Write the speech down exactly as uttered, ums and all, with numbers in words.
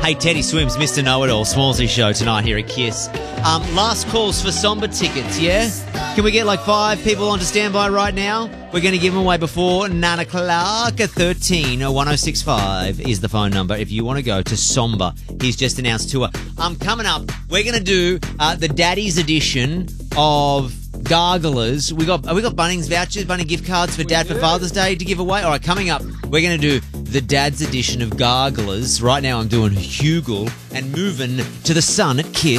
Hey, Teddy Swims, Mister Know-It-All, Smallsy Show tonight here at Kiss. Um, last calls for Somber tickets, yeah? Can we get like five people onto standby right now? We're going to give them away before nine o'clock at thirteen oh one oh six five is the phone number if you want to go to Somber. He's just announced tour. Um, coming up, we're going to do uh, the Daddy's edition of Garglers. We got we got Bunnings vouchers, Bunny gift cards for Dad for Father's Day to give away. All right, coming up, we're going to do the Dad's edition of Garglers. Right now I'm doing Hugel and moving to the sun at Kiss.